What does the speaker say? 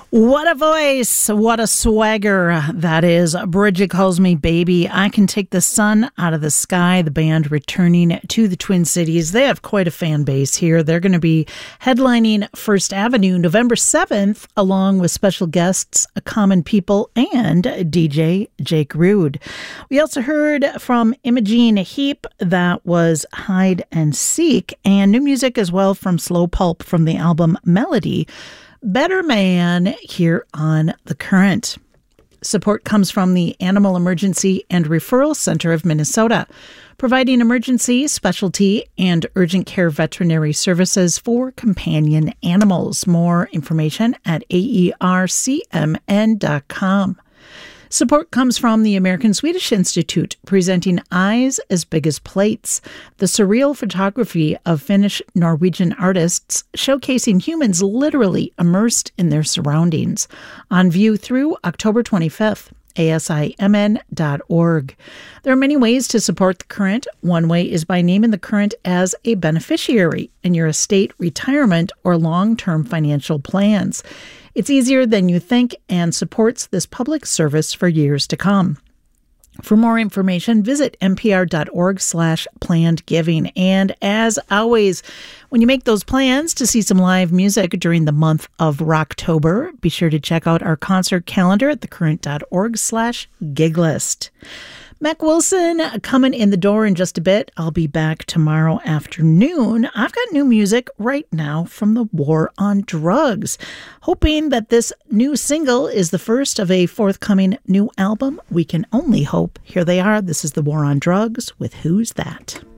What a voice. What a swagger that is. Bridget Calls Me Baby. I Can Take the Sun Out of the Sky. The band returning to the Twin Cities. They have quite a fan base here. They're going to be headlining First Avenue November 7th, along with special guests, Common People, and DJ Jake Rude. We also heard from Imogene Heap. That was Hide and Seek. And new music as well from Slow Pulp from the album Melody. Better Man here on The Current. Support comes from the Animal Emergency and Referral Center of Minnesota, providing emergency, specialty, and urgent care veterinary services for companion animals. More information at aercmn.com. Support comes from the American Swedish Institute, presenting Eyes as Big as Plates, the surreal photography of Finnish-Norwegian artists showcasing humans literally immersed in their surroundings. On view through October 25th. ASIMN.org. There are many ways to support The Current. One way is by naming The Current as a beneficiary in your estate, retirement, or long-term financial plans. It's easier than you think and supports this public service for years to come. For more information, visit npr.org/plannedgiving. And as always, when you make those plans to see some live music during the month of Rocktober, be sure to check out our concert calendar at thecurrent.org/giglist. Mac Wilson coming in the door in just a bit. I'll be back tomorrow afternoon. I've got new music right now from the War on Drugs. Hoping that this new single is the first of a forthcoming new album. We can only hope. Here they are. This is the War on Drugs with Who's That?